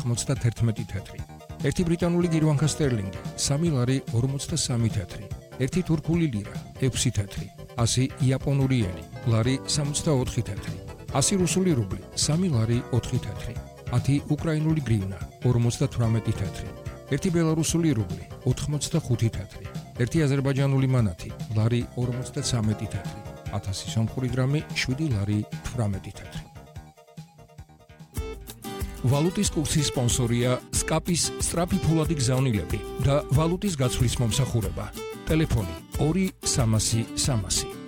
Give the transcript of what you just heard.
91 თეთრი. 1 ბრიტანული გირვანქა სტერლინგი 3 ლარი 43 თეთრი. 1 თურქული ლირა 6 თეთრი. 100 იაპონური ენი ლარი 64 თეთრი. 100 რუსული რუბლი 3 ლარი 4 თეთრი. 10 უკრაინული გრივნა 58 თეთრი. 1 ბელარუსული რუბლი 85 თეთრი. 1 აზერბაიჯანული მანათი ლარი 53 თეთრი. 1000 სომხური დრამი 7 ლარი 18 თეთრი. ვალუტის კურსის სპონსორია სკაპის სწრაფი ფულადი გზავნილები და ვალუტის გაცვლის მომსახურება. ტელეფონი 2 300 300.